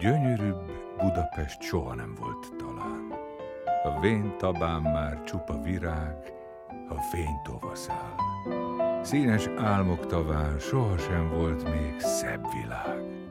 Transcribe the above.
Gyönyörűbb Budapest soha nem volt talán. A vén tabán már csupa virág, a fény tavaszál. Színes álmok taván sohasem volt még szebb világ.